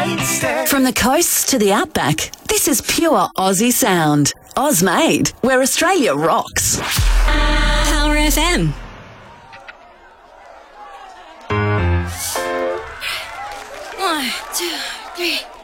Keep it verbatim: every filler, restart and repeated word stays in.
From the coasts to the outback, this is pure Aussie sound. Ozmade, where Australia rocks. Power F M. One, two, three.